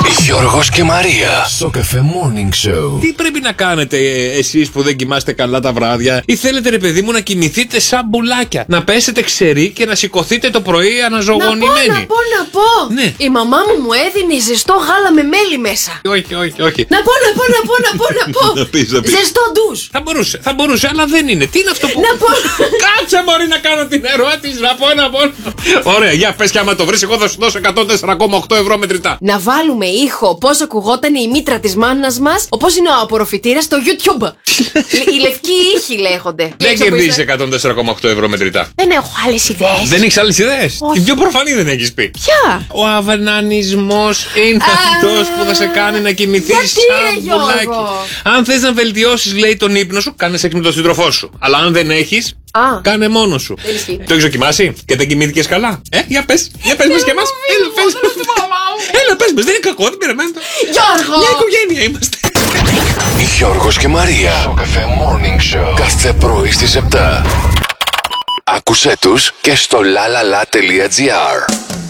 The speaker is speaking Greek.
Γιώργος και Μαρία. Σοκαφέ Morning Show. Τι πρέπει να κάνετε εσείς που δεν κοιμάστε καλά τα βράδια, ή θέλετε, ρε παιδί μου, να κοιμηθείτε σαν μπουλάκια? Να πέσετε ξεροί και να σηκωθείτε το πρωί αναζωογονημένοι. Να πω. Ναι. Η μαμά μου έδινε ζεστό γάλα με μέλι μέσα. Όχι. Να πω. Να πεις. Ζεστό ντους. Θα μπορούσε, αλλά δεν είναι. Τι είναι αυτό που. Να πω. Κάτσε, μπορεί να κάνω την ερώτηση. Να πω. Ωραία, για πες, και άμα το βρεις, εγώ θα σου δώσω 104,8 ευρώ μετρητά. Να βάλουμε ήχο πώς ακουγόταν η μήτρα της μάνας μας, όπως είναι ο απορροφητήρας στο YouTube. Οι λευκοί ήχοι λέγονται. Δεν κερδίζεις 104,8 ευρώ μετρητά. Δεν έχω άλλες ιδέες. Δεν έχεις άλλες ιδέες? Όχι. Την πιο προφανή δεν έχεις πει. Ποια? Ο αβανανισμός είναι αυτός που θα σε κάνει να κοιμηθείς σαν Γιώργο? μπουλάκι. Αν θες να βελτιώσεις, λέει, τον ύπνο σου, κάνε σεξ με τον σύντροφό σου. Αλλά αν δεν έχεις, κάνε μόνος σου. Δεν ισχύει. Το έχεις δοκιμάσει και δεν κοιμήθηκες καλά? Για πες μας και εμάς. Έλα, πες μας, δεν είναι κακό, δεν πειραμε. Γιώργο! Μια οικογένεια είμαστε. Γιώργος και Μαρία. Σοκαφέ Morning Show. Κάθε πρωί στις 7. Άκουσέ τους και στο lalala.gr.